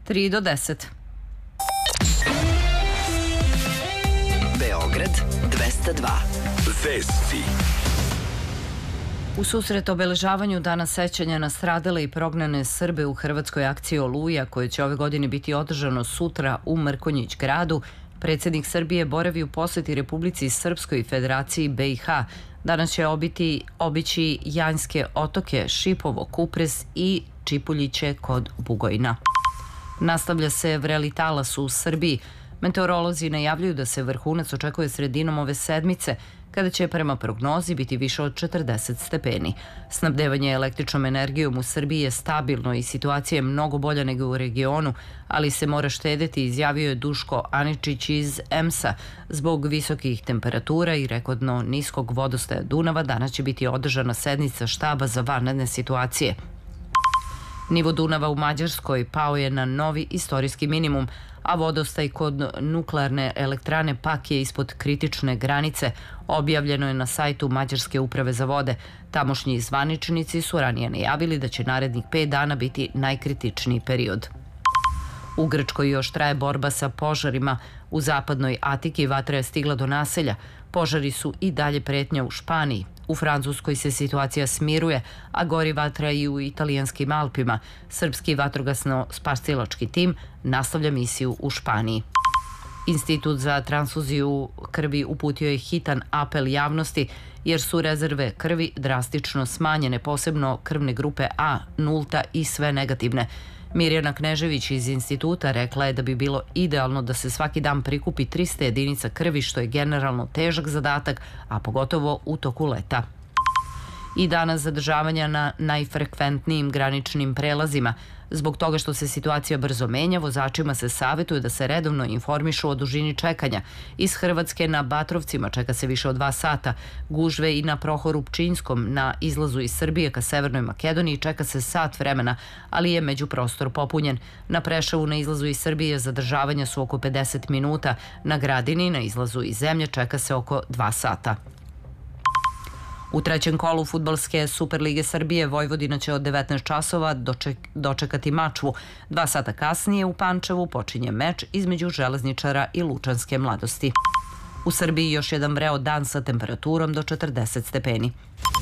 3 do 10. Beograd 202. Vesti. U susret obeležavanju Dana sećanja na stradale i prognane Srbe u hrvatskoj akciji Oluja, koje će ove godine biti održano sutra u Mrkonjić gradu, predsjednik Srbije boravi u posjeti Republici Srpskoj i Federaciji BiH. Danas će obići Janjske otoke, Šipovo, Kupres i Čipuljiće kod Bugojna. Nastavlja se vreli talas u Srbiji. Meteorolozi najavljuju da se vrhunac očekuje sredinom ove sedmice, kada će prema prognozi biti više od 40 stepeni. Snabdevanje električnom energijom u Srbiji je stabilno i situacija je mnogo bolja nego u regionu, ali se mora štedeti, izjavio je Duško Aničić iz EMS-a. Zbog visokih temperatura i rekordno niskog vodostaja Dunava danas će biti održana sednica štaba za vanredne situacije. Nivo Dunava u Mađarskoj pao je na novi istorijski minimum, a vodostaj kod nuklearne elektrane pak je ispod kritične granice, objavljeno je na sajtu Mađarske uprave za vode. Tamošnji zvaničnici su ranije najavili da će narednih 5 dana biti najkritičniji period. U Grčkoj još traje borba sa požarima. U zapadnoj Atiki vatra je stigla do naselja. Požari su i dalje pretnja u Španiji. U Francuskoj se situacija smiruje, a gori vatra i u italijanskim Alpima. Srpski vatrogasno-spasilački tim nastavlja misiju u Španiji. Institut za transfuziju krvi uputio je hitan apel javnosti jer su rezerve krvi drastično smanjene, posebno krvne grupe A, nulta i sve negativne. Mirjana Knežević iz instituta rekla je da bi bilo idealno da se svaki dan prikupi 300 jedinica krvi, što je generalno težak zadatak, a pogotovo u toku leta. I danas zadržavanja na najfrekventnijim graničnim prelazima. Zbog toga što se situacija brzo menja, vozačima se savjetuje da se redovno informišu o dužini čekanja. Iz Hrvatske na Batrovcima čeka se više od 2 sata. Gužve i na Prohoru Pčinjskom na izlazu iz Srbije ka Severnoj Makedoniji čeka se sat vremena, ali je međuprostor popunjen. Na Preševu na izlazu iz Srbije zadržavanja su oko 50 minuta. Na Gradini na izlazu iz zemlje čeka se oko 2 sata. U trećem kolu fudbalske Superlige Srbije Vojvodina će od 19 časova dočekati Mačvu. 2 sata kasnije u Pančevu počinje meč između Železničara i Lučanske Mladosti. U Srbiji još jedan vreo dan sa temperaturom do 40 stepeni.